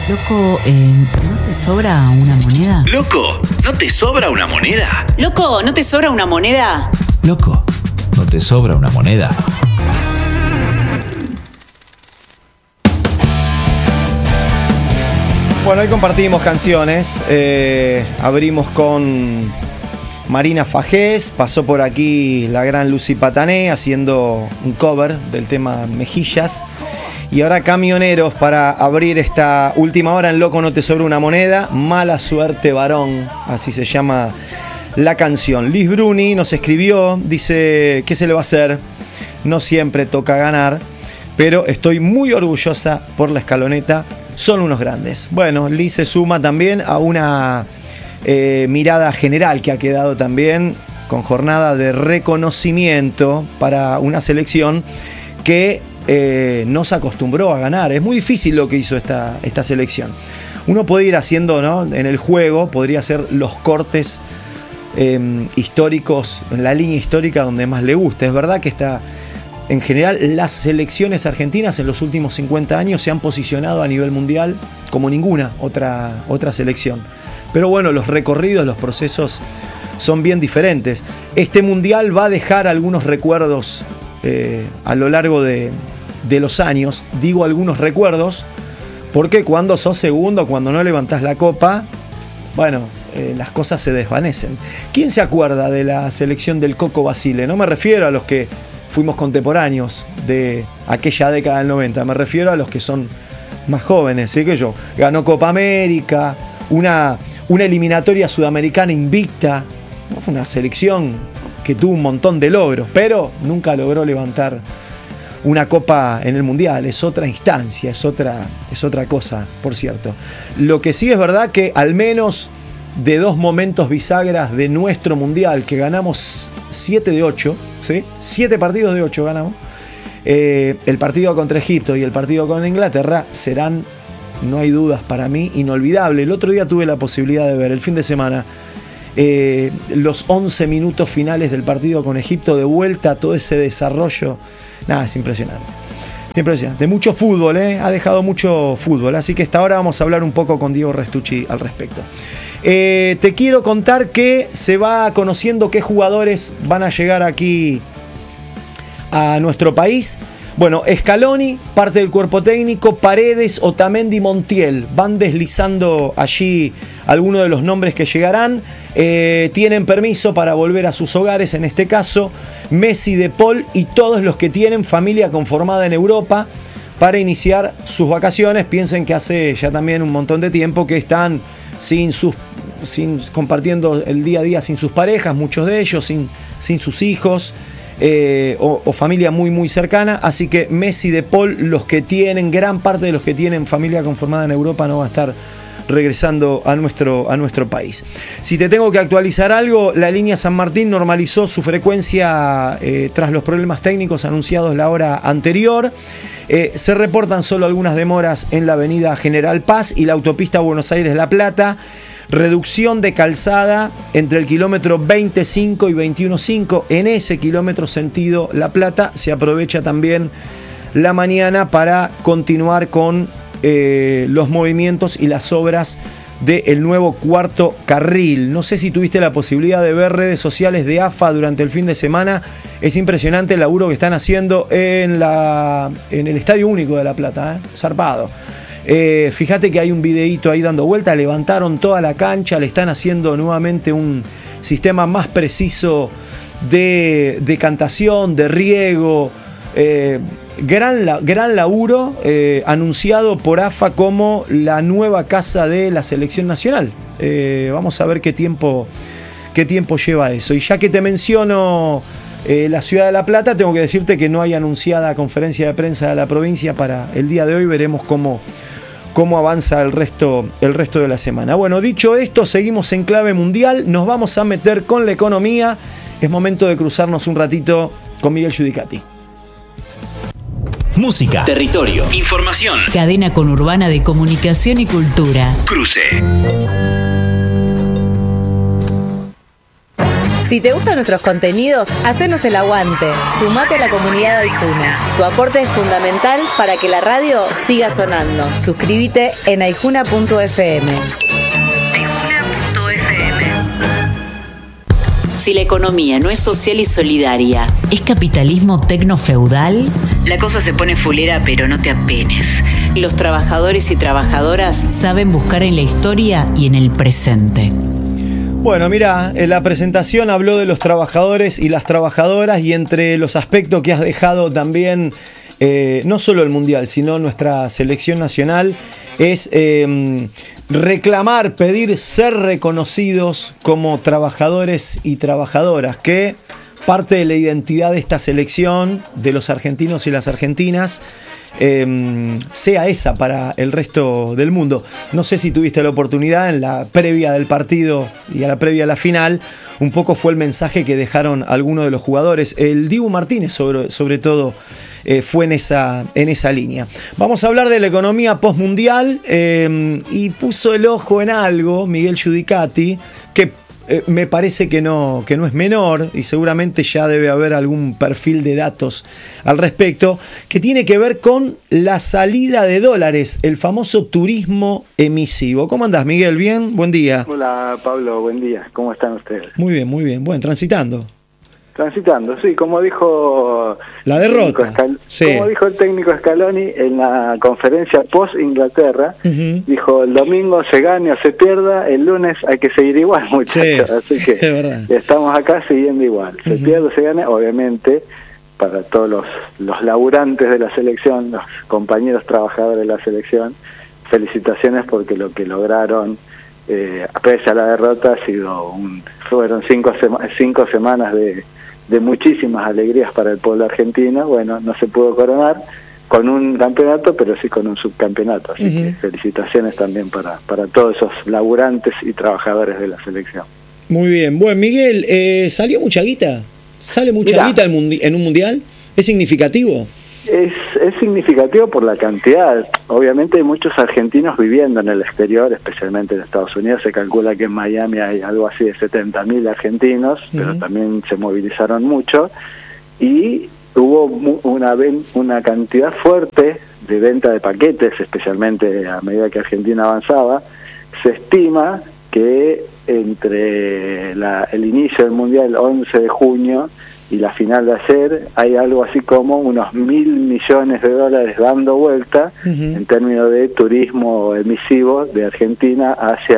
Loco, ¿no te sobra una moneda? Loco, ¿no te sobra una moneda? Loco, ¿no te sobra una moneda? Loco, ¿no te sobra una moneda? Bueno, hoy compartimos canciones. Abrimos con Marina Fajés. Pasó por aquí la gran Lucy Patané haciendo un cover del tema Mejillas. Y ahora Camioneros para abrir esta última hora en Loco, no te sobra una moneda. Mala suerte, varón. Así se llama la canción. Liz Bruni nos escribió. Dice, ¿qué se le va a hacer? No siempre toca ganar, pero estoy muy orgullosa por la escaloneta. Son unos grandes. Bueno, Liz se suma también a una mirada general que ha quedado también con jornada de reconocimiento para una selección que no se acostumbró a ganar. Es muy difícil lo que hizo esta selección. Uno puede ir haciendo, ¿no? En el juego, podría hacer los cortes históricos, en la línea histórica donde más le gusta. Es verdad que en general las selecciones argentinas en los últimos 50 años se han posicionado a nivel mundial como ninguna otra selección. Pero bueno, los recorridos, los procesos son bien diferentes. Este mundial va a dejar algunos recuerdos a lo largo de los años. Digo algunos recuerdos porque cuando sos segundo, cuando no levantás la copa, bueno, las cosas se desvanecen. ¿Quién se acuerda de la selección del Coco Basile? No me refiero a los que fuimos contemporáneos de aquella década del 90, me refiero a los que son más jóvenes, ¿sí? Que yo. Ganó Copa América, una eliminatoria sudamericana invicta. Fue una selección que tuvo un montón de logros, pero nunca logró levantar una copa en el Mundial. Es otra instancia, es otra cosa, por cierto. Lo que sí es verdad que al menos de dos momentos bisagras de nuestro Mundial, que ganamos 7 de 8, ¿sí? 7 partidos de 8 ganamos. El partido contra Egipto y el partido con Inglaterra serán, no hay dudas para mí, inolvidables. El otro día tuve la posibilidad de ver, el fin de semana, los 11 minutos finales del partido con Egipto, de vuelta, todo ese desarrollo. Nada, es impresionante. Es impresionante. Mucho fútbol, ha dejado mucho fútbol. Así que hasta ahora vamos a hablar un poco con Diego Restucci al respecto. Te quiero contar que se va conociendo qué jugadores van a llegar aquí a nuestro país. Bueno, Scaloni, parte del cuerpo técnico, Paredes, Otamendi, Montiel. Van deslizando allí algunos de los nombres que llegarán. Tienen permiso para volver a sus hogares, en este caso Messi, De Paul y todos los que tienen familia conformada en Europa para iniciar sus vacaciones. Piensen que hace ya también un montón de tiempo que están compartiendo el día a día sin sus parejas, muchos de ellos sin sus hijos. O familia muy muy cercana, así que Messi, De Paul, gran parte de los que tienen familia conformada en Europa no va a estar regresando a nuestro país. Si te tengo que actualizar algo, la línea San Martín normalizó su frecuencia tras los problemas técnicos anunciados la hora anterior. Se reportan solo algunas demoras en la avenida General Paz y la autopista Buenos Aires-La Plata. Reducción de calzada entre el kilómetro 25 y 21.5. En ese kilómetro sentido La Plata se aprovecha también la mañana para continuar con los movimientos y las obras del nuevo cuarto carril. No sé si tuviste la posibilidad de ver redes sociales de AFA durante el fin de semana. Es impresionante el laburo que están haciendo en el Estadio Único de La Plata, zarpado. Fíjate que hay un videíto ahí dando vuelta, levantaron toda la cancha, le están haciendo nuevamente un sistema más preciso de decantación, de riego. Gran laburo anunciado por AFA como la nueva casa de la selección nacional. Vamos a ver qué tiempo lleva eso. Y ya que te menciono la ciudad de La Plata, tengo que decirte que no hay anunciada conferencia de prensa de la provincia para el día de hoy. Veremos cómo avanza el resto de la semana. Bueno, dicho esto, seguimos en clave mundial. Nos vamos a meter con la economía. Es momento de cruzarnos un ratito con Miguel Giudicati. Música, territorio, información. Cadena conurbana de comunicación y cultura. Cruce. Si te gustan nuestros contenidos, hacenos el aguante. Sumate a la comunidad de Aijuna. Tu aporte es fundamental para que la radio siga sonando. Suscríbete en aijuna.fm. Si la economía no es social y solidaria, ¿es capitalismo tecnofeudal? La cosa se pone fulera, pero no te apenes. Los trabajadores y trabajadoras saben buscar en la historia y en el presente. Bueno, mira, en la presentación habló de los trabajadores y las trabajadoras, y entre los aspectos que has dejado también, no solo el Mundial, sino nuestra selección nacional, es reclamar, pedir ser reconocidos como trabajadores y trabajadoras, que parte de la identidad de esta selección, de los argentinos y las argentinas, sea esa para el resto del mundo. No sé si tuviste la oportunidad en la previa del partido y a la previa de la final, un poco fue el mensaje que dejaron algunos de los jugadores. El Dibu Martínez sobre todo fue en esa línea. Vamos a hablar de la economía postmundial, y puso el ojo en algo Miguel Giudicati, que me parece que no es menor, y seguramente ya debe haber algún perfil de datos al respecto, que tiene que ver con la salida de dólares, el famoso turismo emisivo. ¿Cómo andás, Miguel? ¿Bien? Buen día. Hola, Pablo, buen día. ¿Cómo están ustedes? Muy bien, muy bien. Bueno, transitando, sí, como dijo la derrota. Sí. Como dijo el técnico Scaloni en la conferencia post-Inglaterra, dijo: el domingo se gane o se pierda, el lunes hay que seguir igual, muchachos. Sí, así que estamos acá siguiendo igual. Se pierde o se gane, obviamente, para todos los laburantes de la selección, los compañeros trabajadores de la selección, felicitaciones, porque lo que lograron, a pesar de la derrota, fueron 5 semanas de muchísimas alegrías para el pueblo argentino. Bueno, no se pudo coronar con un campeonato, pero sí con un subcampeonato. Así que felicitaciones también para todos esos laburantes y trabajadores de la selección. Muy bien. Bueno, Miguel, ¿salió mucha guita? ¿Sale mucha guita en un mundial? ¿Es significativo? Es significativo por la cantidad. Obviamente hay muchos argentinos viviendo en el exterior, especialmente en Estados Unidos. Se calcula que en Miami hay algo así de 70.000 argentinos, pero también se movilizaron mucho, y hubo una cantidad fuerte de venta de paquetes, especialmente a medida que Argentina avanzaba. Se estima que entre el inicio del Mundial, el 11 de junio, y la final de ayer, hay algo así como unos $1.000 millones dando vuelta en términos de turismo emisivo de Argentina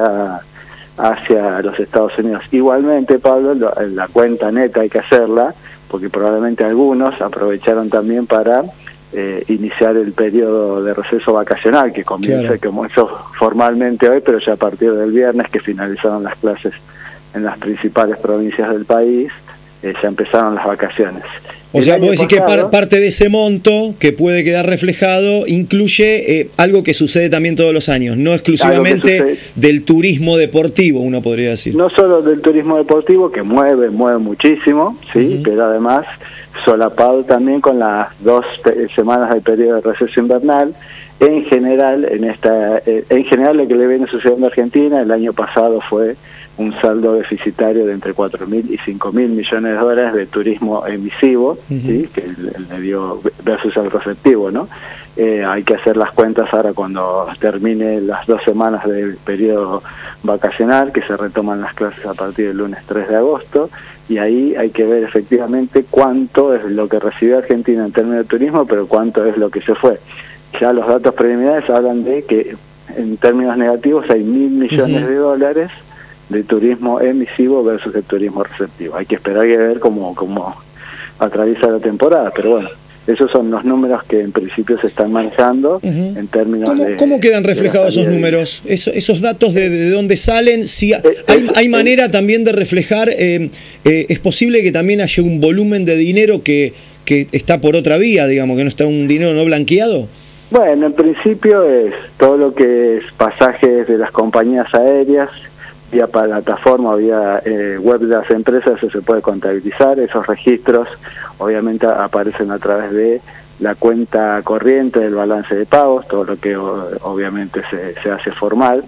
hacia los Estados Unidos. Igualmente, Pablo, la cuenta neta hay que hacerla, porque probablemente algunos aprovecharon también para iniciar el periodo de receso vacacional, que comienza, como eso formalmente hoy, pero ya a partir del viernes, que finalizaron las clases en las principales provincias del país, ya empezaron las vacaciones. O sea, vos decís que parte de ese monto que puede quedar reflejado incluye algo que sucede también todos los años, no exclusivamente del turismo deportivo, uno podría decir. No solo del turismo deportivo, que mueve muchísimo, sí, pero además solapado también con las 2 semanas del periodo de receso invernal. En general, lo que le viene sucediendo a Argentina, el año pasado fue un saldo deficitario de entre 4.000 y 5.000 millones de dólares de turismo emisivo, ¿sí? Que le dio versus el receptivo, ¿no? Hay que hacer las cuentas ahora cuando termine las 2 semanas del periodo vacacional, que se retoman las clases a partir del lunes 3 de agosto, y ahí hay que ver efectivamente cuánto es lo que recibió Argentina en términos de turismo, pero cuánto es lo que se fue. Ya los datos preliminares hablan de que en términos negativos hay 1.000 millones de dólares de turismo emisivo versus el turismo receptivo. Hay que esperar y ver cómo atraviesa la temporada, pero bueno, esos son los números que en principio se están manejando en términos ¿Cómo quedan reflejados esos números? Esos datos de dónde salen, si hay manera también de reflejar, es posible que también haya un volumen de dinero que está por otra vía, digamos, que no está un dinero no blanqueado. Bueno, en principio es todo lo que es pasajes de las compañías aéreas, vía plataforma, vía web de las empresas, eso se puede contabilizar. Esos registros obviamente aparecen a través de la cuenta corriente del balance de pagos, todo lo que obviamente se hace formal,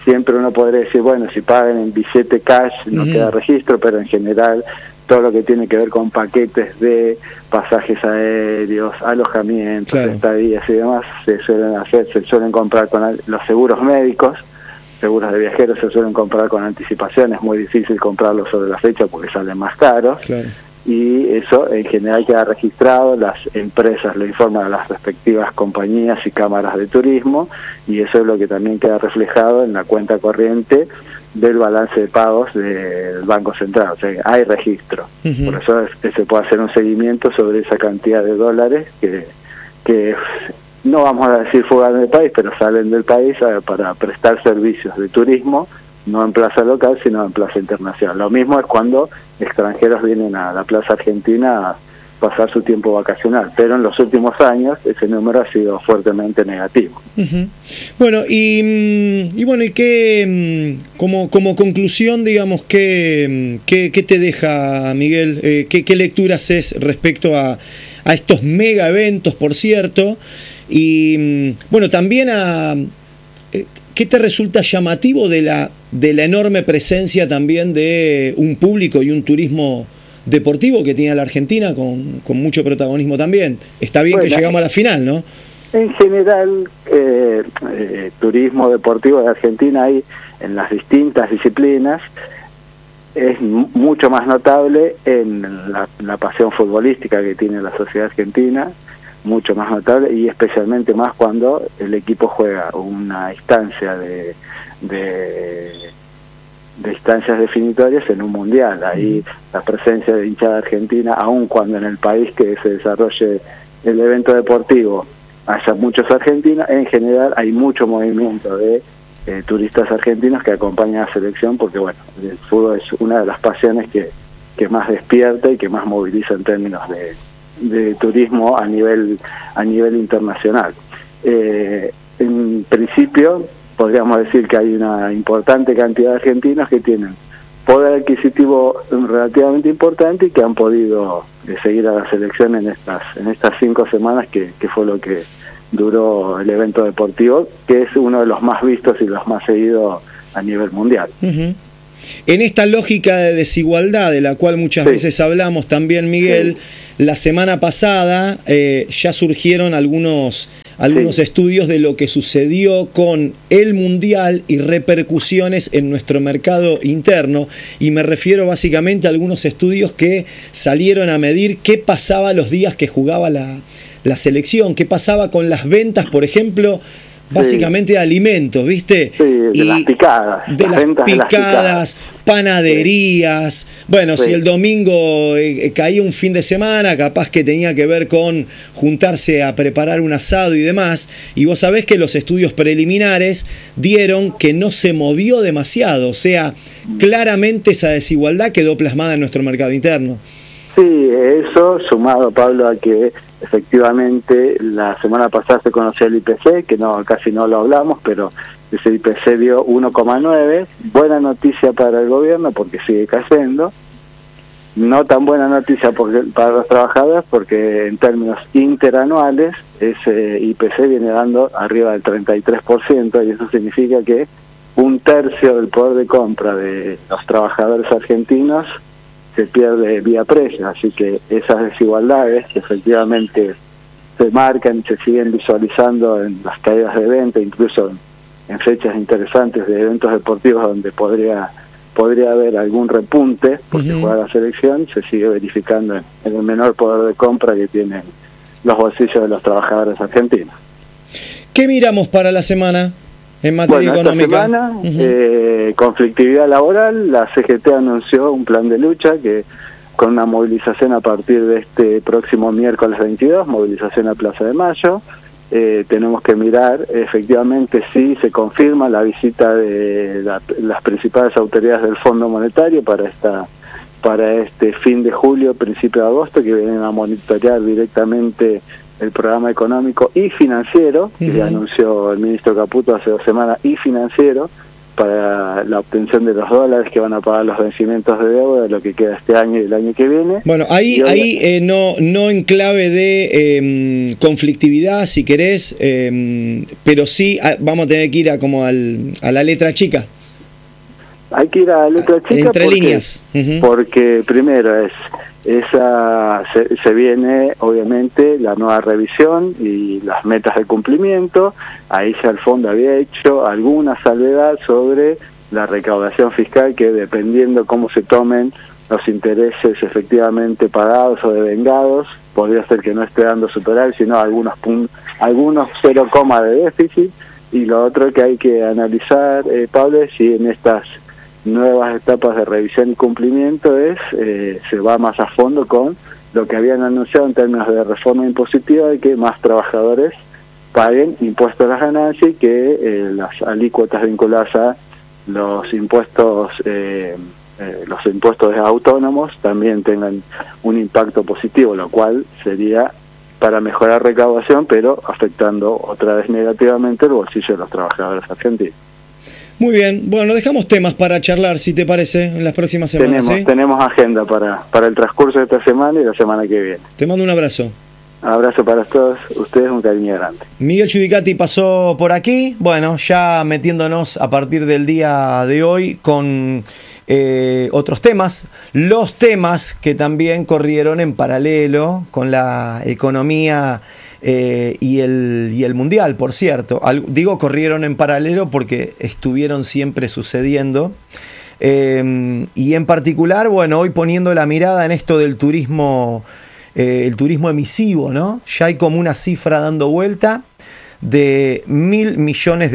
siempre uno podría decir, bueno, si pagan en billete cash no queda registro, pero en general todo lo que tiene que ver con paquetes de pasajes aéreos, alojamientos, estadías y demás, se suelen comprar con los seguros médicos, seguros de viajeros se suelen comprar con anticipación, es muy difícil comprarlos sobre la fecha porque salen más caros. Y eso en general queda registrado, las empresas le informan a las respectivas compañías y cámaras de turismo, y eso es lo que también queda reflejado en la cuenta corriente del balance de pagos del Banco Central. O sea, hay registro. Por eso es que se puede hacer un seguimiento sobre esa cantidad de dólares que no vamos a decir fugan del país, pero salen del país para prestar servicios de turismo, no en plaza local, sino en plaza internacional. Lo mismo es cuando extranjeros vienen a la plaza argentina a pasar su tiempo vacacional, pero en los últimos años ese número ha sido fuertemente negativo. Bueno, y qué, como conclusión, digamos, ¿qué te deja, Miguel? ¿Qué lectura haces respecto a estos mega eventos, por cierto? Y bueno, también ¿qué te resulta llamativo de la enorme presencia también de un público y un turismo deportivo que tiene la Argentina con mucho protagonismo también? Está bien que llegamos a la final, ¿no? En general, turismo deportivo de Argentina hay en las distintas disciplinas. Es mucho más notable en la pasión futbolística que tiene la sociedad argentina, mucho más notable, y especialmente más cuando el equipo juega una instancia de instancias definitorias en un mundial. Ahí la presencia de hinchada argentina, aun cuando en el país que se desarrolle el evento deportivo haya muchos argentinos, en general hay mucho movimiento de turistas argentinos que acompañan a la selección, porque bueno, el fútbol es una de las pasiones que más despierta y que más moviliza en términos de turismo a nivel internacional. En principio podríamos decir que hay una importante cantidad de argentinos que tienen poder adquisitivo relativamente importante y que han podido seguir a la selección en estas 5 semanas que fue lo que duró el evento deportivo, que es uno de los más vistos y los más seguidos a nivel mundial. En esta lógica de desigualdad de la cual muchas veces hablamos también, Miguel, la semana pasada ya surgieron algunos estudios de lo que sucedió con el Mundial y repercusiones en nuestro mercado interno, y me refiero básicamente a algunos estudios que salieron a medir qué pasaba los días que jugaba la selección, qué pasaba con las ventas, por ejemplo, básicamente de alimentos, ¿viste? Sí, de las picadas. De las picadas, panaderías. Bueno, si el domingo caía un fin de semana, capaz que tenía que ver con juntarse a preparar un asado y demás. Y vos sabés que los estudios preliminares dieron que no se movió demasiado. O sea, claramente esa desigualdad quedó plasmada en nuestro mercado interno. Sí, eso sumado, Pablo, a que efectivamente la semana pasada se conoció el IPC, que casi no lo hablamos, pero ese IPC dio 1,9, buena noticia para el gobierno porque sigue cayendo, no tan buena noticia para los trabajadores porque en términos interanuales ese IPC viene dando arriba del 33%, y eso significa que 1/3 del poder de compra de los trabajadores argentinos se pierde vía precio, así que esas desigualdades que efectivamente se marcan y se siguen visualizando en las caídas de venta, incluso en fechas interesantes de eventos deportivos donde podría haber algún repunte porque juega la selección, se sigue verificando en el menor poder de compra que tienen los bolsillos de los trabajadores argentinos. ¿Qué miramos para la semana en materia económica? Esta semana, conflictividad laboral, la CGT anunció un plan de lucha que con una movilización a partir de este próximo miércoles 22, movilización a Plaza de Mayo. Tenemos que mirar efectivamente si se confirma la visita de las principales autoridades del Fondo Monetario para este fin de julio, principio de agosto, que vienen a monitorear directamente el programa económico y financiero, que anunció el ministro Caputo hace 2 semanas, y financiero, para la obtención de los dólares que van a pagar los vencimientos de deuda de lo que queda este año y el año que viene. Bueno, ahí no en clave de conflictividad, si querés, pero sí vamos a tener que ir a la letra chica. Hay que ir a la letra chica entre líneas. Porque primero se viene obviamente la nueva revisión y las metas de cumplimiento. Ahí ya el fondo había hecho alguna salvedad sobre la recaudación fiscal, que dependiendo cómo se tomen los intereses efectivamente pagados o devengados, podría ser que no esté dando superávit, sino algunos 0, de déficit. Y lo otro que hay que analizar, Pablo, es si en estas nuevas etapas de revisión y cumplimiento se va más a fondo con lo que habían anunciado en términos de reforma impositiva, de que más trabajadores paguen impuestos a las ganancias y que las alícuotas vinculadas a los impuestos de autónomos también tengan un impacto positivo, lo cual sería para mejorar recaudación, pero afectando otra vez negativamente el bolsillo de los trabajadores argentinos. Muy bien, bueno, dejamos temas para charlar, si te parece, en las próximas semanas. Tenemos agenda para el transcurso de esta semana y la semana que viene. Te mando un abrazo. Abrazo para todos ustedes, un cariño grande. Miguel Giudicati pasó por aquí, bueno, ya metiéndonos a partir del día de hoy con otros temas, los temas que también corrieron en paralelo con la economía y el mundial, por cierto. Digo corrieron en paralelo porque estuvieron siempre sucediendo. Y en particular, bueno, hoy poniendo la mirada en esto del turismo, el turismo emisivo, ¿no? Ya hay como una cifra dando vuelta de $1.000 millones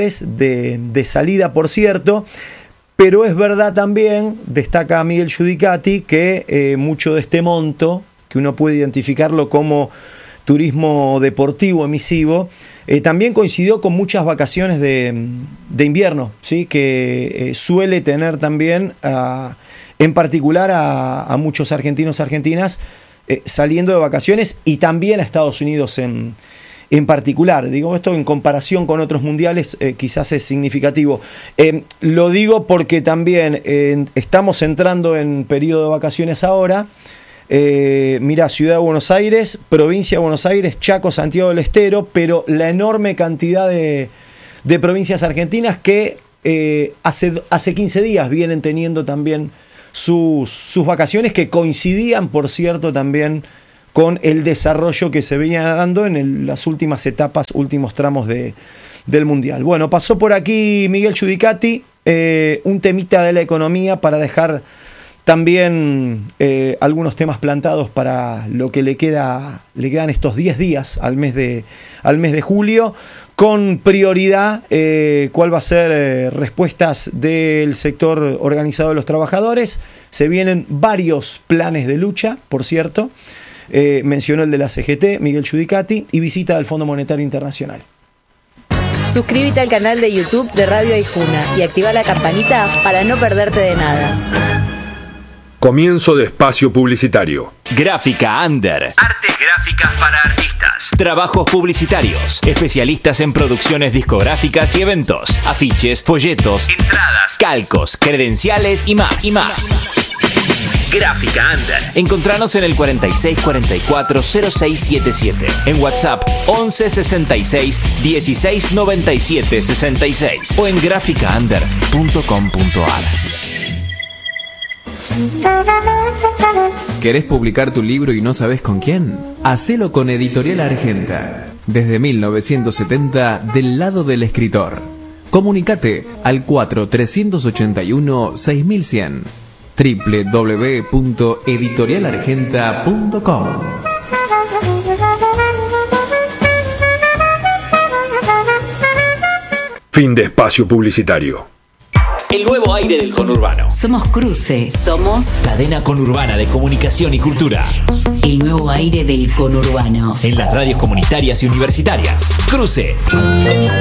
de salida, por cierto. Pero es verdad también, destaca Miguel Giudicati, que mucho de este monto, que uno puede identificarlo como turismo deportivo emisivo, también coincidió con muchas vacaciones de invierno, ¿sí? Que suele tener también, en particular a muchos argentinos y argentinas, saliendo de vacaciones, y también a Estados Unidos en particular. Digo esto en comparación con otros mundiales, quizás es significativo. Lo digo porque también estamos entrando en periodo de vacaciones ahora. Mira, Ciudad de Buenos Aires, Provincia de Buenos Aires, Chaco, Santiago del Estero, pero la enorme cantidad de provincias argentinas que hace 15 días vienen teniendo también sus vacaciones, que coincidían, por cierto, también con el desarrollo que se venía dando en las últimas etapas, últimos tramos del Mundial. Bueno, pasó por aquí Miguel Giudicati, un temita de la economía para dejar también algunos temas plantados para lo que le quedan estos 10 días al mes de julio, con prioridad cuál va a ser respuestas del sector organizado de los trabajadores. Se vienen varios planes de lucha, por cierto. Mencionó el de la CGT, Miguel Giudicati, y visita del Fondo Monetario Internacional. Suscríbete al canal de YouTube de Radio Aijuna y activa la campanita para no perderte de nada. Comienzo de espacio publicitario. Gráfica Under. Artes gráficas para artistas. Trabajos publicitarios. Especialistas en producciones discográficas y eventos. Afiches, folletos, entradas, calcos, credenciales y más. Gráfica Under. Encontranos en el 4644-0677. En WhatsApp 1166 1697 66 o en graficaunder.com.ar. ¿Querés publicar tu libro y no sabés con quién? Hacelo con Editorial Argenta. Desde 1970, del lado del escritor. Comunicate al 4381-6100. www.editorialargenta.com. Fin de espacio publicitario. El nuevo aire del conurbano. Somos Cruce. Somos Cadena Conurbana de Comunicación y Cultura. el nuevo aire del conurbano. En las radios comunitarias y universitarias. Cruce.